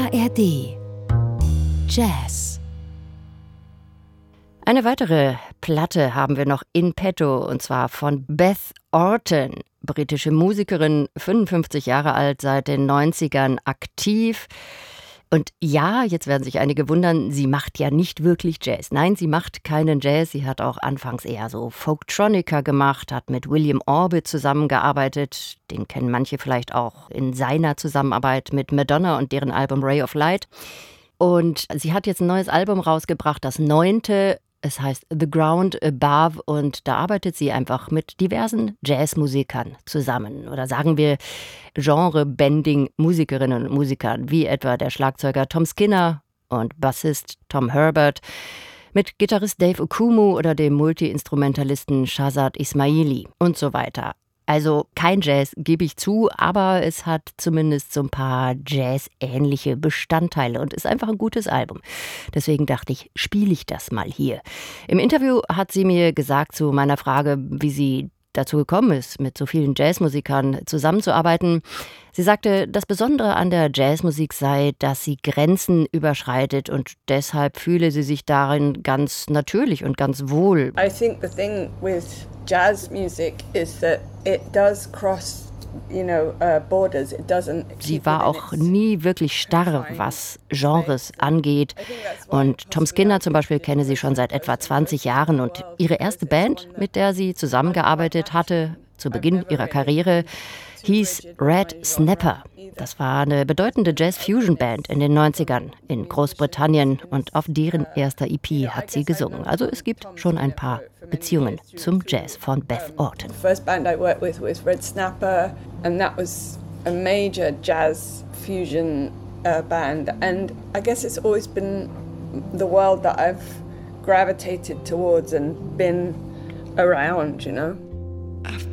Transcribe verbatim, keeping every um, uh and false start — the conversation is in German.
A R D Jazz. Eine weitere Platte haben wir noch in petto, und zwar von Beth Orton, britische Musikerin, fünfundfünfzig Jahre alt, seit den neunzigern aktiv. Und ja, jetzt werden sich einige wundern, sie macht ja nicht wirklich Jazz. Nein, sie macht keinen Jazz. Sie hat auch anfangs eher so Folktronica gemacht, hat mit William Orbit zusammengearbeitet. Den kennen manche vielleicht auch in seiner Zusammenarbeit mit Madonna und deren Album Ray of Light. Und sie hat jetzt ein neues Album rausgebracht, das neunte. Es heißt The Ground Above, und da arbeitet sie einfach mit diversen Jazzmusikern zusammen. Oder sagen wir Genre-Bending-Musikerinnen und Musikern, wie etwa der Schlagzeuger Tom Skinner und Bassist Tom Herbert, mit Gitarrist Dave Okumu oder dem Multi-Instrumentalisten Shazad Ismaili und so weiter. Also kein Jazz, gebe ich zu, aber es hat zumindest so ein paar Jazz-ähnliche Bestandteile und ist einfach ein gutes Album. Deswegen dachte ich, spiele ich das mal hier. Im Interview hat sie mir gesagt zu meiner Frage, wie sie dazu gekommen ist, mit so vielen Jazzmusikern zusammenzuarbeiten. Sie sagte, das Besondere an der Jazzmusik sei, dass sie Grenzen überschreitet, und deshalb fühle sie sich darin ganz natürlich und ganz wohl. I think the thing with jazz music is that it does cross, you know, uh, borders. It doesn't. Sie war auch nie wirklich starr, was Genres angeht. Und Tom Skinner zum Beispiel kenne sie schon seit etwa zwanzig Jahren. Und ihre erste Band, mit der sie zusammengearbeitet hatte, zu Beginn ihrer Karriere, hieß Red Snapper. Das war eine bedeutende Jazz-Fusion-Band in den neunzigern in Großbritannien, und auf deren erster E P hat sie gesungen. Also es gibt schon ein paar Beziehungen zum Jazz von Beth Orton. The first band I worked with was Red Snapper, and that was a major jazz fusion uh, band. And I guess it's always been the world that I've gravitated towards and been around, you know.